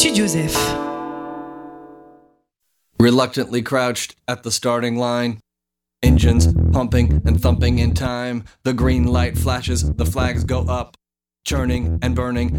Studio Zef. Reluctantly crouched at the starting line, engines pumping and thumping in time. The green light flashes, the flags go up, churning and burning